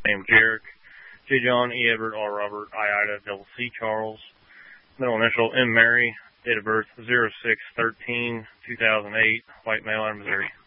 name Jarek, J. John, E. Edward, R. Robert, I. Ida, double C. Charles, middle initial M. Mary, date of birth 06/13/2008, white male, out of Missouri.